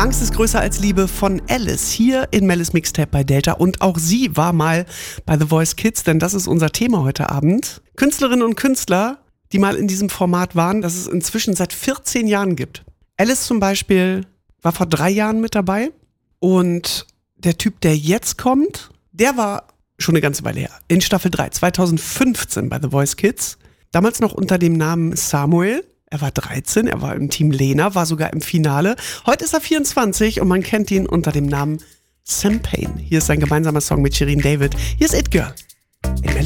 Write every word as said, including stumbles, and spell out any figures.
Angst ist größer als Liebe von Alice hier in Mellis Mixtape bei Delta. Und auch sie war mal bei The Voice Kids, denn das ist unser Thema heute Abend. Künstlerinnen und Künstler, die mal in diesem Format waren, das es inzwischen seit vierzehn Jahren gibt. Alice zum Beispiel war vor drei Jahren mit dabei. Und der Typ, der jetzt kommt, der war schon eine ganze Weile her. In Staffel drei, zweitausendfünfzehn bei The Voice Kids. Damals noch unter dem Namen Samuel. Er war dreizehn, er war im Team Lena, war sogar im Finale. Heute ist er vierundzwanzig und man kennt ihn unter dem Namen Sam Payne. Hier ist sein gemeinsamer Song mit Shirin David. Hier ist It Girl.